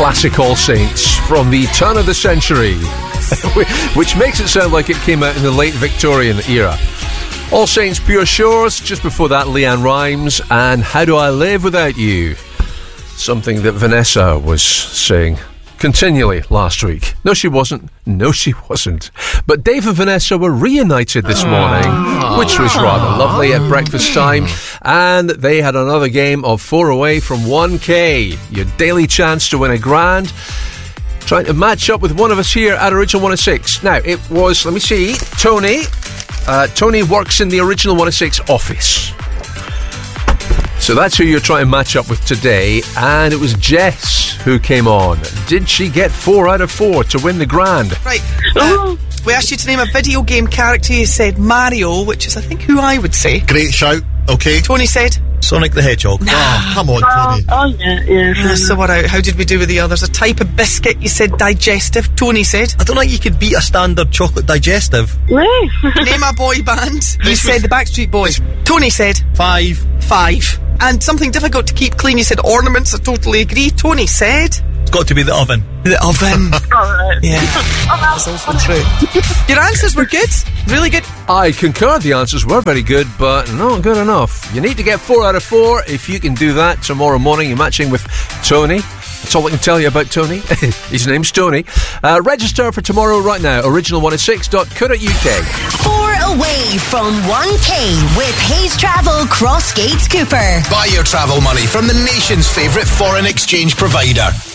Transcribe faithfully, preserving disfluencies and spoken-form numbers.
classic All Saints from the turn of the century, which makes it sound like it came out in the late Victorian era. All Saints, Pure Shores. Just before that, Leanne Rimes and How Do I Live Without You? Something that Vanessa was saying continually last week. No, she wasn't. No, she wasn't. But Dave and Vanessa were reunited this morning, Aww. which was rather lovely at breakfast time. And they had another game of four away from one K. Your daily chance to win a grand. Trying to match up with one of us here at Original one oh six. Now, it was, let me see, Tony. Uh, Tony works in the Original one oh six office. So that's who you're trying to match up with today. And it was Jess who came on. Did she get four out of four to win the grand? Right. Uh, we asked you to name a video game character. You said Mario, which is, I think, who I would say. Great shout. Okay. Tony said Sonic the Hedgehog. Nah. Oh, come on, Tony. Oh, oh yeah, yeah. Uh, so what out? How did we do with the others? A type of biscuit. You said digestive. Tony said. I don't think you could beat a standard chocolate digestive. Really? Name a boy band. You said the Backstreet Boys. Tony said Five. Five. And something difficult to keep clean. You said ornaments. I totally agree. Tony said it's got to be the oven. The oven. Alright. Yeah. That's also true. Your answers were good. Really good. I concur. The answers were very good, but not good enough. You need to get four out of four. If you can do that tomorrow morning, you're matching with Tony. That's all I can tell you about Tony. His name's Tony. Uh, register for tomorrow right now. original one oh six dot co dot uk. Four away from one K with Hayes Travel Cross Gates Cooper. Buy your travel money from the nation's favourite foreign exchange provider.